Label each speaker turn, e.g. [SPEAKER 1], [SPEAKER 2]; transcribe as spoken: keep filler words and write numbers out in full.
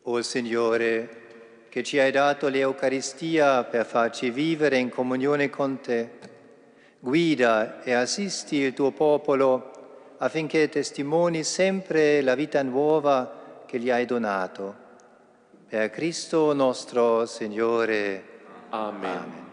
[SPEAKER 1] O Signore, che ci hai dato l'Eucaristia per farci vivere in comunione con te, guida e assisti il tuo popolo affinché testimoni sempre la vita nuova che gli hai donato. Per Cristo nostro Signore.
[SPEAKER 2] Amen.
[SPEAKER 1] Amen.